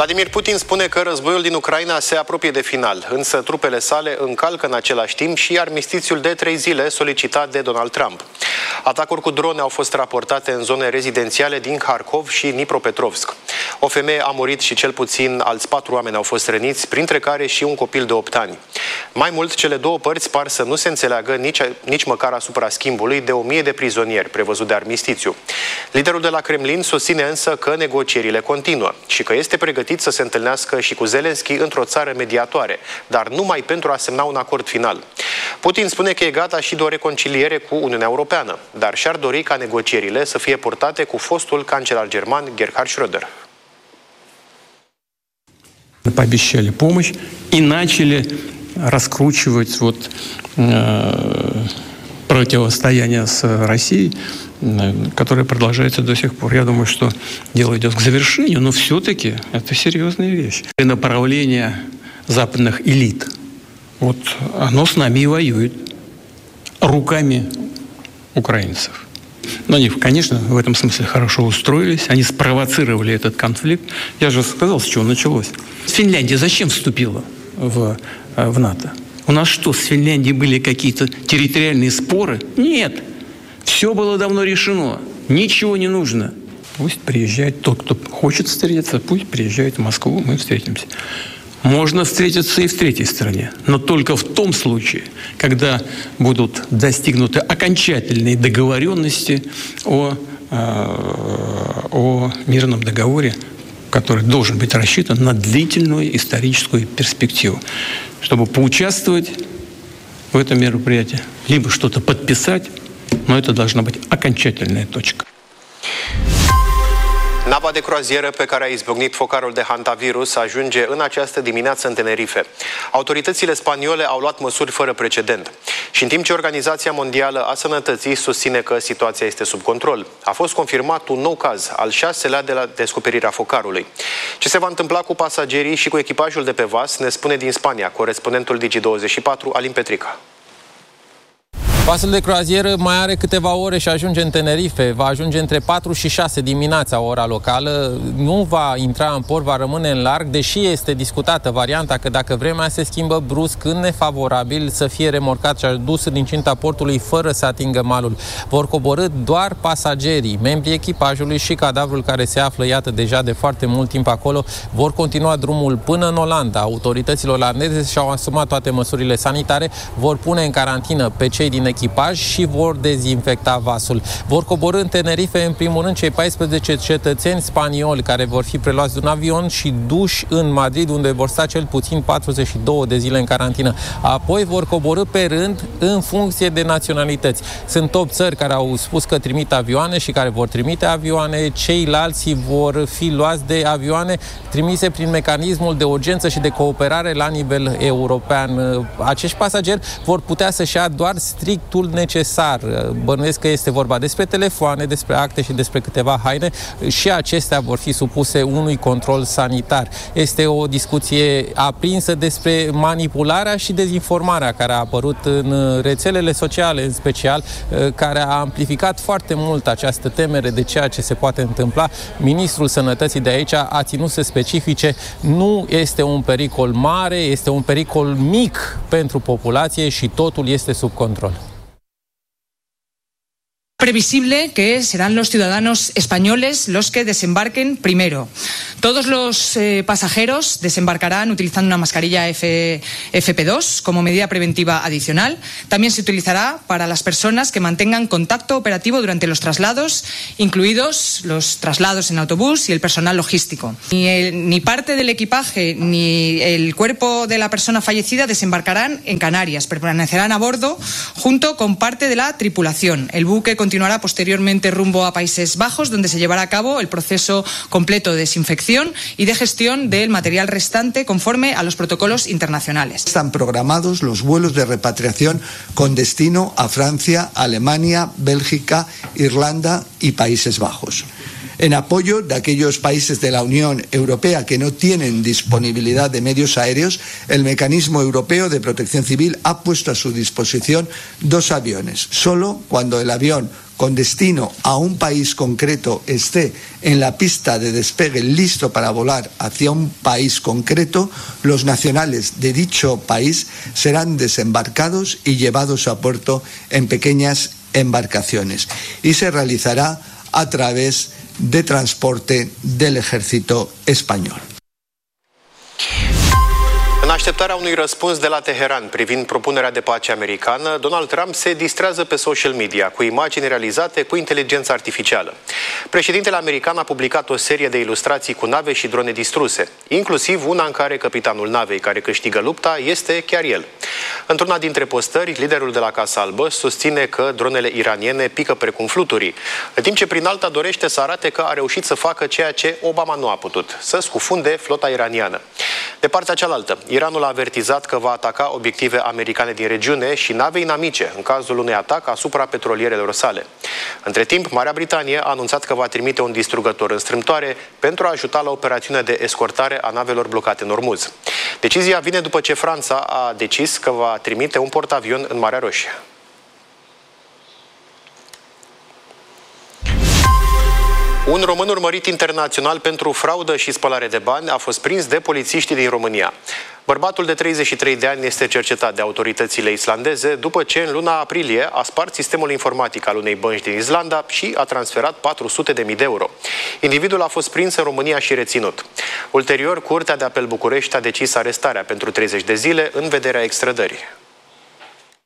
Vladimir Putin spune că războiul din Ucraina se apropie de final, însă trupele sale încalcă în același timp și armistițiul de 3 zile solicitat de Donald Trump. Atacuri cu drone au fost raportate în zone rezidențiale din Kharkov și Dnipropetrovsk. O femeie a murit și cel puțin alți 4 oameni au fost răniți, printre care și un copil de 8 ani. Mai mult, cele două părți par să nu se înțeleagă nici măcar asupra schimbului de 1000 de prizonieri prevăzut de armistițiu. Liderul de la Kremlin susține însă că negocierile continuă și că este pregătit să se întâlnească și cu Zelensky într-o țară mediatoare, dar numai pentru a semna un acord final. Putin spune că e gata și de o reconciliere cu Uniunea Europeană, dar și-ar dori ca negocierile să fie purtate cu fostul cancelar german Gerhard Schröder. Пообещали помощь и начали раскручивать противостояние с Россией, которое продолжается до сих пор. Я думаю, что дело идет к завершению, но все-таки это серьезная вещь. Направление западных элит, оно с нами и воюет руками украинцев. Но они, конечно, в этом смысле хорошо устроились, они спровоцировали этот конфликт. Я же сказал, с чего началось. Финляндия зачем вступила в НАТО? У нас что, с Финляндией были какие-то территориальные споры? Нет. Все было давно решено. Ничего не нужно. Пусть приезжает тот, кто хочет встретиться, пусть приезжает в Москву, мы встретимся. Можно встретиться и в третьей стране, но только в том случае, когда будут достигнуты окончательные договоренности о мирном договоре, который должен быть рассчитан на длительную историческую перспективу, чтобы поучаствовать в этом мероприятии, либо что-то подписать, но это должна быть окончательная точка. Nava de croazieră pe care a izbucnit focarul de hantavirus ajunge în această dimineață în Tenerife. Autoritățile spaniole au luat măsuri fără precedent. Și în timp ce Organizația Mondială a Sănătății susține că situația este sub control, a fost confirmat un nou caz, al 6-lea de la descoperirea focarului. Ce se va întâmpla cu pasagerii și cu echipajul de pe vas ne spune din Spania corespondentul Digi24, Alin Petrica. Vasul de croazieră mai are câteva ore și ajunge în Tenerife. Va ajunge între 4 și 6 dimineața, ora locală. Nu va intra în port, va rămâne în larg, deși este discutată varianta că dacă vremea se schimbă brusc în nefavorabil, să fie remorcat și adus din cinta portului fără să atingă malul. Vor coborî doar pasagerii, membrii echipajului și cadavrul care se află, iată, deja de foarte mult timp acolo. Vor continua drumul până în Olanda. Autoritățile olandeze și-au asumat toate măsurile sanitare, vor pune în carantină pe cei din echipaj și vor dezinfecta vasul. Vor coborî în Tenerife, în primul rând, cei 14 cetățeni spanioli care vor fi preluați de un avion și duși în Madrid, unde vor sta cel puțin 42 de zile în carantină. Apoi vor coborî pe rând în funcție de naționalități. Sunt 8 țări care au spus că trimit avioane și care vor trimite avioane. Ceilalți vor fi luați de avioane trimise prin mecanismul de urgență și de cooperare la nivel european. Acești pasageri vor putea să-și ia doar strictul necesar. Bănuiesc că este vorba despre telefoane, despre acte și despre câteva haine și acestea vor fi supuse unui control sanitar. Este o discuție aprinsă despre manipularea și dezinformarea care a apărut în rețelele sociale, în special, care a amplificat foarte mult această temere de ceea ce se poate întâmpla. Ministrul Sănătății de aici a ținut să specifice: nu este un pericol mare, este un pericol mic pentru populație și totul este sub control. Previsible que serán los ciudadanos españoles los que desembarquen primero. Todos los pasajeros desembarcarán utilizando una mascarilla FP2 como medida preventiva adicional. También se utilizará para las personas que mantengan contacto operativo durante los traslados, incluidos los traslados en autobús y el personal logístico. Ni parte del equipaje ni el cuerpo de la persona fallecida desembarcarán en Canarias. Permanecerán a bordo junto con parte de la tripulación. El buque continuará posteriormente rumbo a Países Bajos, donde se llevará a cabo el proceso completo de desinfección y de gestión del material restante conforme a los protocolos internacionales. Están programados los vuelos de repatriación con destino a Francia, Alemania, Bélgica, Irlanda y Países Bajos. En apoyo de aquellos países de la Unión Europea que no tienen disponibilidad de medios aéreos, el Mecanismo Europeo de Protección Civil ha puesto a su disposición 2 aviones. Solo cuando el avión con destino a un país concreto esté en la pista de despegue listo para volar hacia un país concreto, los nacionales de dicho país serán desembarcados y llevados a puerto en pequeñas embarcaciones y se realizará a través de transporte del ejército español. În așteptarea unui răspuns de la Teheran privind propunerea de pace americană, Donald Trump se distrează pe social media cu imagini realizate cu inteligență artificială. Președintele american a publicat o serie de ilustrații cu nave și drone distruse, inclusiv una în care capitanul navei care câștigă lupta este chiar el. Într-una dintre postări, liderul de la Casa Albă susține că dronele iraniene pică precum fluturii, în timp ce prin alta dorește să arate că a reușit să facă ceea ce Obama nu a putut, să scufunde flota iraniană. De partea cealaltă, Iranul a avertizat că va ataca obiective americane din regiune și nave inamice în cazul unui atac asupra petrolierelor sale. Între timp, Marea Britanie a anunțat că va trimite un distrugător în strâmtoare pentru a ajuta la operațiunea de escortare a navelor blocate în Ormuz. Decizia vine după ce Franța a decis că va trimite un portavion în Marea Roșie. Un român urmărit internațional pentru fraudă și spălare de bani a fost prins de polițiștii din România. Bărbatul de 33 de ani este cercetat de autoritățile islandeze după ce în luna aprilie a spart sistemul informatic al unei bănci din Islanda și a transferat 400.000 de euro. Individul a fost prins în România și reținut. Ulterior, Curtea de Apel București a decis arestarea pentru 30 de zile în vederea extrădării.